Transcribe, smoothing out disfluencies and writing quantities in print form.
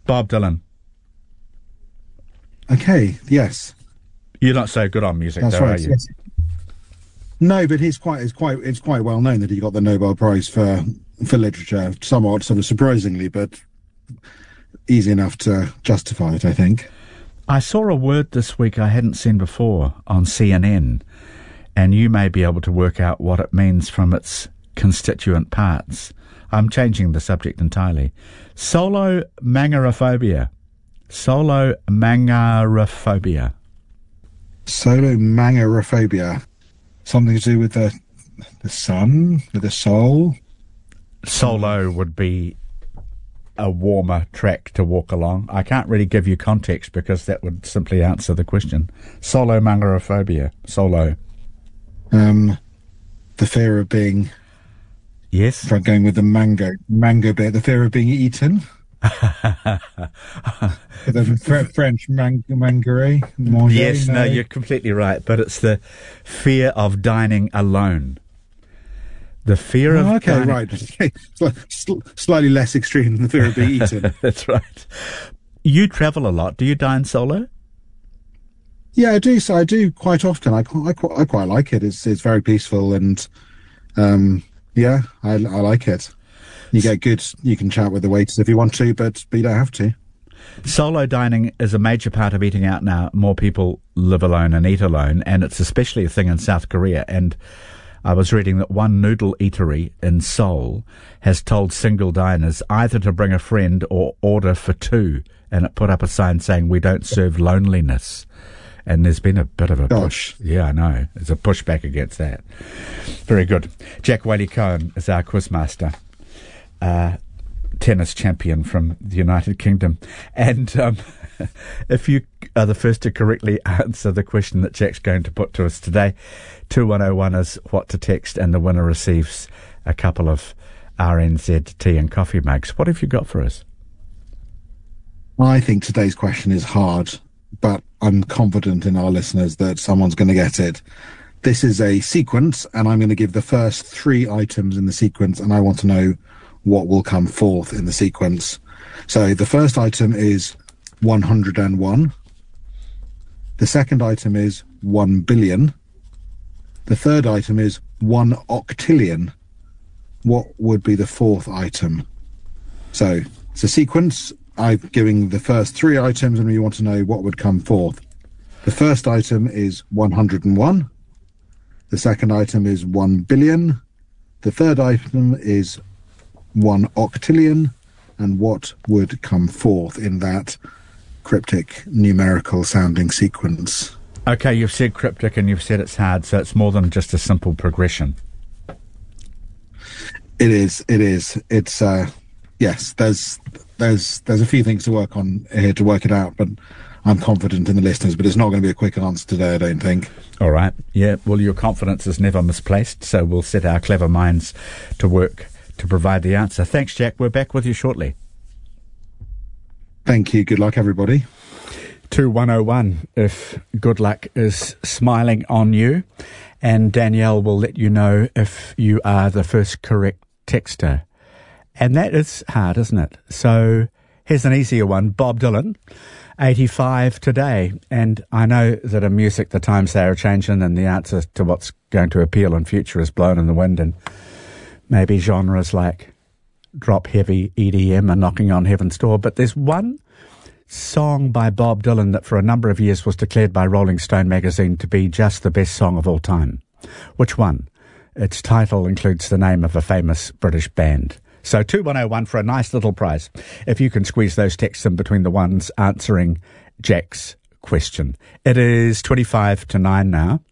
Bob Dylan. Okay, yes. You're not so good on music, That's though, right. are you? Yes. No, but it's quite well known that he got the Nobel Prize for literature, somewhat sort of surprisingly, but easy enough to justify it, I think. I saw a word this week I hadn't seen before on CNN, and you may be able to work out what it means from its constituent parts. I'm changing the subject entirely. Solomangarophobia. Solomangarophobia. Solomangarophobia. Something to do with the sun, with the soul? Solo would be a warmer track to walk along. I can't really give you context because that would simply answer the question. Solomangarophobia. Solo. The fear of being... Yes. If I'm going with the mango bit, the fear of being eaten. The French manger. Yes, no, you're completely right. But it's the fear of dining alone. The fear of okay, dining... right. Slightly less extreme than the fear of being eaten. That's right. You travel a lot. Do you dine solo? Yeah, I do. So I do quite often. I quite like it. It's very peaceful and yeah, I like it. You get good. You can chat with the waiters if you want to, but you don't have to. Solo dining is a major part of eating out now. More people live alone and eat alone, and it's especially a thing in South Korea. And I was reading that one noodle eatery in Seoul has told single diners either to bring a friend or order for two, and it put up a sign saying, "We don't serve loneliness." And there's been a bit of a push. Yeah, I know. There's a pushback against that. Very good. Jack Whaley-Cohen is our quizmaster. Tennis champion from the United Kingdom. And if you are the first to correctly answer the question that Jack's going to put to us today, 2101 is what to text, and the winner receives a couple of RNZ tea and coffee mugs. What have you got for us? I think today's question is hard, but I'm confident in our listeners that someone's going to get it. This is a sequence, and I'm going to give the first three items in the sequence, and I want to know what will come forth in the sequence. So the first item is 101. The second item is 1 billion. The third item is 1 octillion. What would be the fourth item? So it's a sequence. I'm giving the first three items, and we want to know what would come forth. The first item is 101. The second item is 1 billion. The third item is 1 octillion. And what would come forth in that cryptic, numerical sounding sequence? Okay, you've said cryptic and you've said it's hard, so it's more than just a simple progression. It is. It's, yes, there's a few things to work on here to work it out, but I'm confident in the listeners, but it's not going to be a quick answer today, I don't think. All right. Yeah, well, your confidence is never misplaced, so we'll set our clever minds to work to provide the answer. Thanks, Jack. We're back with you shortly. Thank you. Good luck, everybody. 2101, if good luck is smiling on you. And Danielle will let you know if you are the first correct texter. And that is hard, isn't it? So here's an easier one. Bob Dylan, 85 today. And I know that in music the times they are changing and the answer to what's going to appeal in future is blown in the wind, and maybe genres like drop heavy EDM are knocking on heaven's door. But there's one song by Bob Dylan that for a number of years was declared by Rolling Stone magazine to be just the best song of all time. Which one? Its title includes the name of a famous British band. So 2101 for a nice little prize, if you can squeeze those texts in between the ones answering Jack's question. It is 25 to 9 now.